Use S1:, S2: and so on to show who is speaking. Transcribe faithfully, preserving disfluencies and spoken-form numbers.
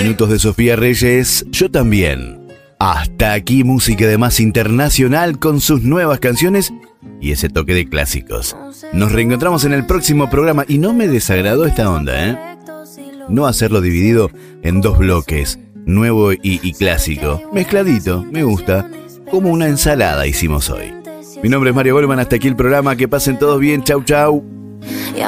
S1: minutos de Sofía Reyes, Yo También. Hasta aquí música de más internacional con sus nuevas canciones y ese toque de clásicos. Nos reencontramos en el próximo programa y no me desagradó esta onda, ¿eh? No hacerlo dividido en dos bloques, nuevo y, y clásico. Mezcladito, me gusta. Como una ensalada hicimos hoy. Mi nombre es Mario Goldman, hasta aquí el programa. Que pasen todos bien, chau chau.